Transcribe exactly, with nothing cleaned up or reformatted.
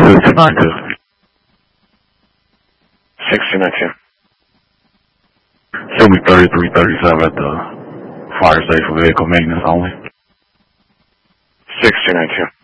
sixteen ninety-two. sixteen ninety-two. Show me thirty-three thirty-seven at the fire station, vehicle maintenance only. sixteen ninety-two.